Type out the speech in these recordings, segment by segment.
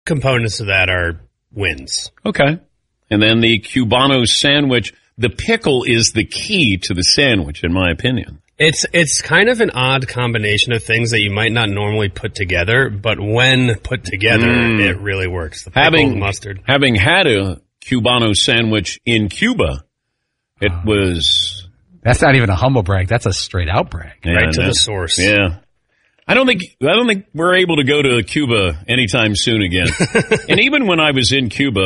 Components of that are wins. Okay. And then the Cubano sandwich, the pickle is the key to the sandwich, in my opinion. It's kind of an odd combination of things that you might not normally put together, but when put together, it really works. The pickle and mustard. Having had a Cubano sandwich in Cuba, it was... That's not even a humble brag. That's a straight out brag. Yeah, right to the source. Yeah. I don't think we're able to go to Cuba anytime soon again. And even when I was in Cuba,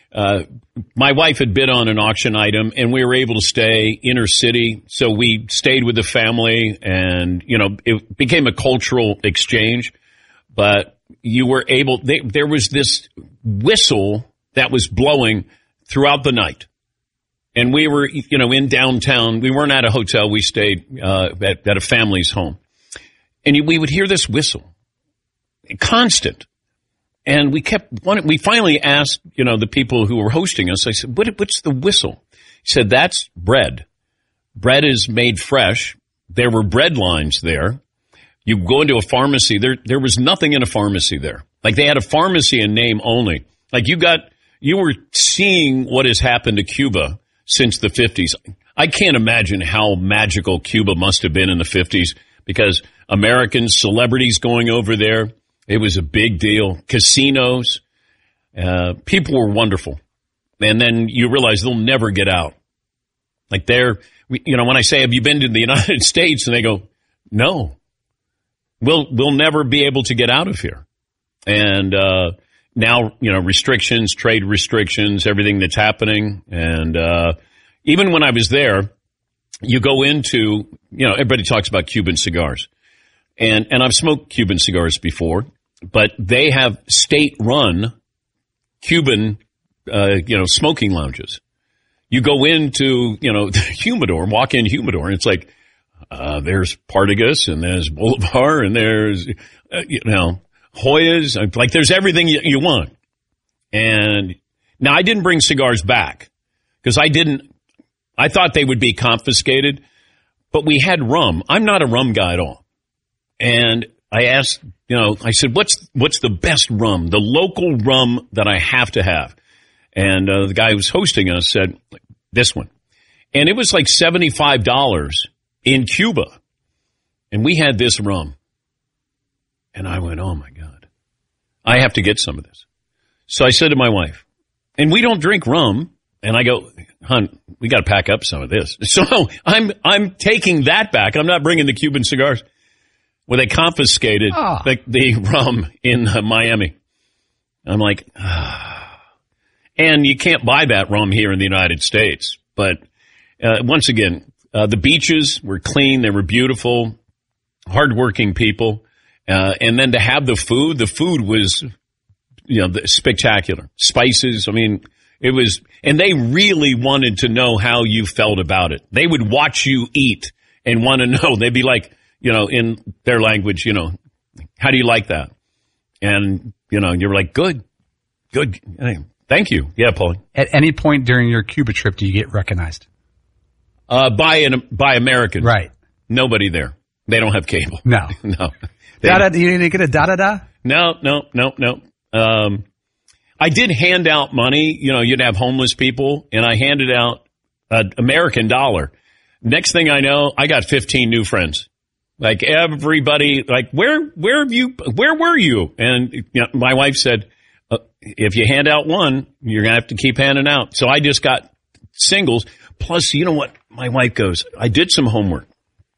my wife had bid on an auction item, and we were able to stay inner city. So we stayed with the family, and it became a cultural exchange. But you were able. There was this whistle that was blowing throughout the night, and we were in downtown. We weren't at a hotel. We stayed at a family's home. And we would hear this whistle, constant. And we finally asked, the people who were hosting us, I said, what's the whistle? He said, that's bread. Bread is made fresh. There were bread lines there. You go into a pharmacy, there was nothing in a pharmacy there. Like they had a pharmacy in name only. Like you were seeing what has happened to Cuba since the 50s. I can't imagine how magical Cuba must have been in the 50s because Americans, celebrities going over there, it was a big deal. Casinos, people were wonderful. And then you realize they'll never get out. Like when I say, have you been to the United States? And they go, no, we'll never be able to get out of here. And, now, restrictions, trade restrictions, everything that's happening. And, even when I was there, you go into, everybody talks about Cuban cigars. And I've smoked Cuban cigars before, but they have state-run Cuban, smoking lounges. You go into, the humidor, walk-in humidor, and it's like, there's Partagas, and there's Boulevard, and there's, Hoyas. Like, there's everything you want. And now I didn't bring cigars back because I thought they would be confiscated, but we had rum. I'm not a rum guy at all. And I asked, I said, what's the best rum, the local rum that I have to have? And the guy who was hosting us said, this one. And it was like $75 in Cuba. And we had this rum. And I went, oh, my God, I have to get some of this. So I said to my wife, and we don't drink rum. And I go, hon, we got to pack up some of this. So I'm taking that back. I'm not bringing the Cuban cigars. Well, they confiscated the rum in Miami. I'm like, And you can't buy that rum here in the United States. But once again, the beaches were clean. They were beautiful, hardworking people. And then to have the food was, spectacular. Spices. I mean, it was, and they really wanted to know how you felt about it. They would watch you eat and want to know. They'd be like, in their language, how do you like that? And, you're like, good. Thank you. Yeah, Paulie. At any point during your Cuba trip, do you get recognized? By Americans. Right. Nobody there. They don't have cable. No. No. You didn't get a da-da-da? No. I did hand out money. You'd have homeless people, and I handed out an American dollar. Next thing I know, I got 15 new friends. Like everybody, like where were you? And my wife said, if you hand out one, you're gonna have to keep handing out. So I just got singles. Plus, you know what? My wife goes, I did some homework.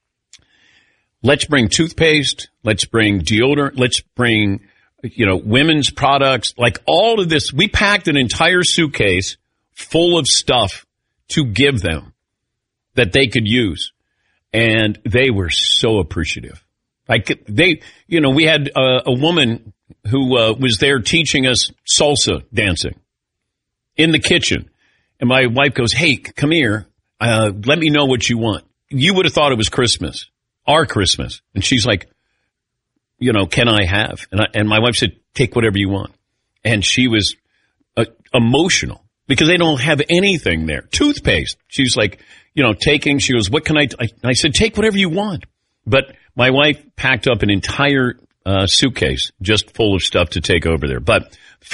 Let's bring toothpaste. Let's bring deodorant. Let's bring, women's products, like all of this. We packed an entire suitcase full of stuff to give them that they could use. And they were so appreciative. Like we had a woman who was there teaching us salsa dancing in the kitchen. And my wife goes, hey, come here. Let me know what you want. You would have thought it was Christmas, our Christmas. And she's like, can I have? And my wife said, take whatever you want. And she was emotional because they don't have anything there. Toothpaste. She's like, she goes, what can I said, take whatever you want. But my wife packed up an entire suitcase just full of stuff to take over there. But